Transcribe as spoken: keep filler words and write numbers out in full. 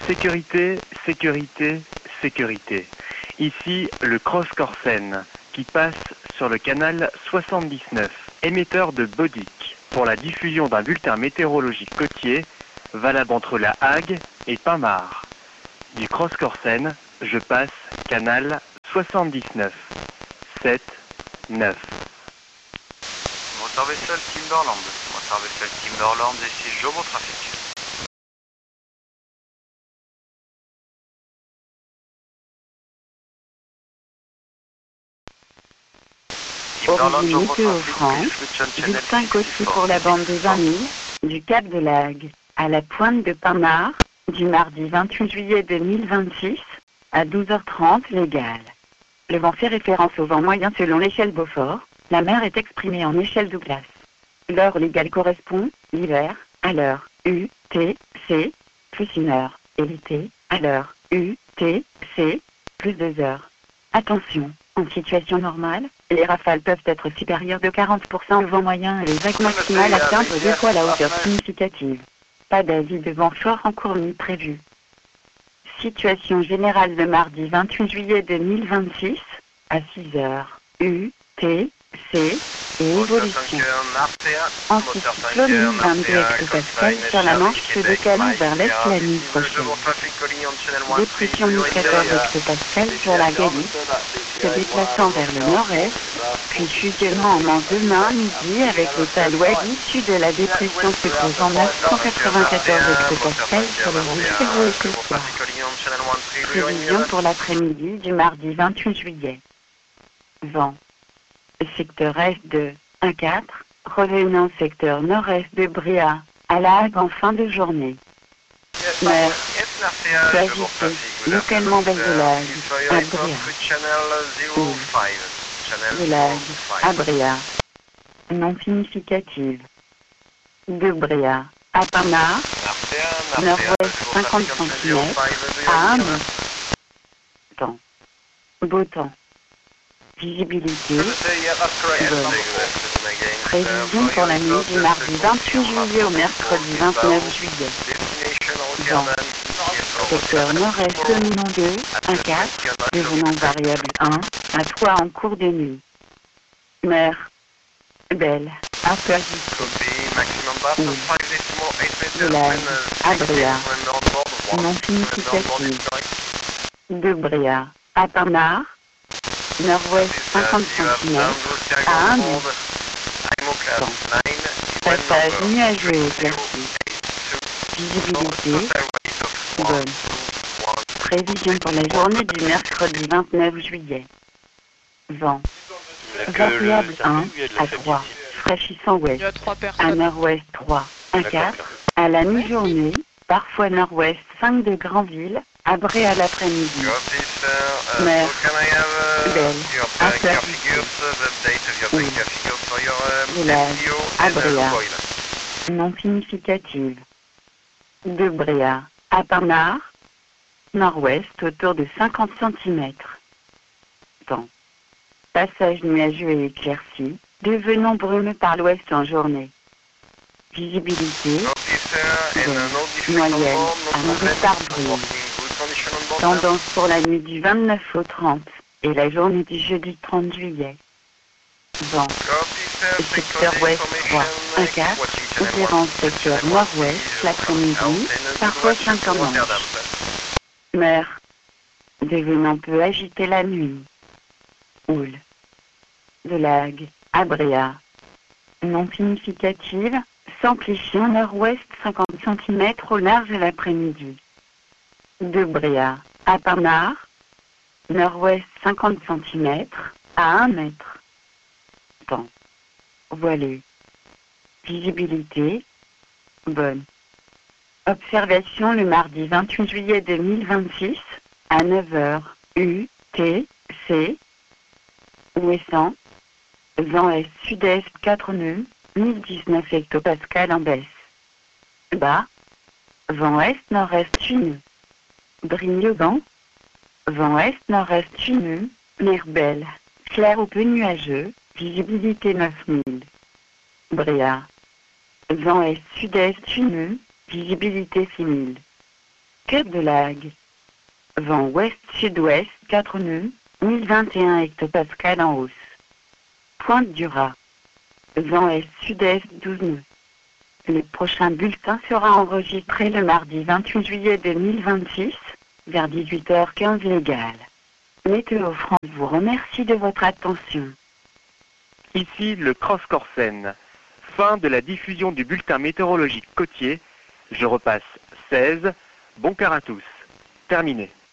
Sécurité, sécurité, sécurité. Ici, le Cross Corsen, qui passe sur le canal soixante-dix-neuf, émetteur de Bodic, pour la diffusion d'un bulletin météorologique côtier, valable entre La Hague et Pinmar. Du Cross Corsen, je passe canal soixante-dix-neuf, sept, neuf. Motorvessel Timberland, Motorvessel Timberland, ici Jobo Trafic. Origine Météo France, bulletin côtier pour la bande de vingt mille, du Cap de Lague à la pointe de Pinmar, du mardi vingt-huit juillet deux mille vingt-six, à douze heures trente légale. Le vent fait référence au vent moyen selon l'échelle Beaufort, la mer est exprimée en échelle Douglas. L'heure légale correspond, l'hiver, à l'heure U, T, C, plus une heure, et l'été, à l'heure U, T, C, plus deux heures. Attention, en situation normale, les rafales peuvent être supérieures de quarante pour cent au vent moyen et les vagues maximales atteindre deux fois la hauteur significative. Pas d'avis de vent fort en cours ni prévu. Situation générale le mardi vingt-huit juillet deux mille vingt-six, à six heures, U, T, C, et évolution. Anticyclone vingt-deux hectopascales sur la Manche se décalant vers l'est la nuit prochaine. Dépression mille quatorze hectopascales sur la Galice, se déplaçant vers le nord-est, puis fusionnant en main demain midi avec le talouet issu de la dépression se posant neuf cent quatre-vingt-quatorze hectopascales sur le Roussillon et le soir. Prévision pour l'après-midi du mardi vingt-huit juillet. Vent. Secteur est de un quatre, revenant secteur nord-est de Bria, à La Hague en fin de journée. Mer. Peut agiter, localement belle de Lague, à Bria. Île. De Lague, à Bria. Non significative. De Bria, à Pinmar. Nord-ouest cinquante centimètres, à un mètre. Temps. Beau temps. Visibilité. Bonne. Prévision pour la nuit du mardi vingt-huit juillet au mercredi vingt-neuf juillet. Vent. Secteur nord-est dominant deux, un quatre, devenant variable un, à trois en cours de nuit. Mer. Belle, un peu agitée. De Lague, à Bria. Non significative. De Bria, à Pinmar. Nord-ouest cinquante centimètres, à un mètre. Temps. Passage nuageux et éclairci. Visibilité. Bonne. Prévision pour la journée du mercredi vingt-neuf juillet. Vent. Variable un à trois, fraîchissant ouest. À nord-ouest trois, à quatre. À la mi-journée, parfois nord-ouest cinq de Granville, à Bray à l'après-midi. Mer. Belle. À Clarifier. De Lague, à Bréa. Non significative. De Bréa, à Pinmar. Nord-ouest autour de cinquante centimètres. Temps. Passage nuageux et éclairci, devenant brumeux par l'ouest en journée. Visibilité. Bonne. Moyenne, à un retard brune. Tendance pour la nuit du vingt-neuf au trente et la journée du jeudi trente juillet. Vent. Secteur ouest trois, un quatre, opérant secteur nord-ouest l'après-midi, parfois cinq en manche. Mer. Devenant peu agité la nuit. Houle. De Lague, à Bria. Non significative, s'amplifiant nord-ouest cinquante centimètres au large l'après-midi. De Bria, à Pinmar. Nord-ouest cinquante centimètres, à un mètre. Temps. Voilé. Visibilité. Bonne. Observation le mardi vingt-huit juillet deux mille vingt-six, à neuf heures, U, T, C. Ouessant. Vent est sud-est quatre nœuds, mille dix-neuf hectopascales en baisse. Bas. Vent est-nord-est huit nœuds. Brigne-le-Vent. Vent est-nord-est huit nœuds, mer belle, clair ou peu nuageux, visibilité neuf mille. Bréa. Vent est sud-est huit nœuds, visibilité six mille. Cap de Lague. Vent ouest-sud-ouest quatre nœuds, mille vingt et un hectopascales en hausse. Pointe du Raz. Vent est-sud-est douze nœuds. Le prochain bulletin sera enregistré le mardi vingt-huit juillet deux mille vingt-six, vers dix-huit heures quinze légales. Météo France vous remercie de votre attention. Ici le Cross Corsen. Fin de la diffusion du bulletin météorologique côtier. Je repasse seize. Bon quart à tous. Terminé.